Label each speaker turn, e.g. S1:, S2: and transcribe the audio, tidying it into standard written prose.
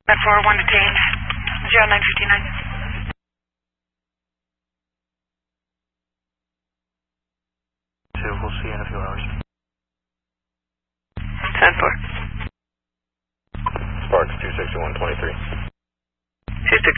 S1: That 401 detained. 0959.
S2: We'll see you in a few hours.
S3: 10-4.
S4: Sparks 26123.
S3: 26123.